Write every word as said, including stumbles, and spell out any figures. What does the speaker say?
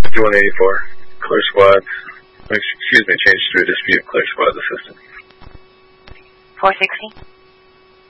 fifty-one eighty-four. Clear squad. Excuse me, change to a dispute. Clear squad assistant. four sixty.